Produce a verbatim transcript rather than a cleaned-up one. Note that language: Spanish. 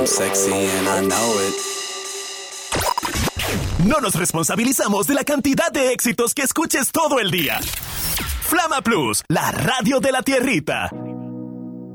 I'm sexy and I know it. No nos responsabilizamos de la cantidad de éxitos que escuches todo el día. Flama Plus, la radio de la tierrita.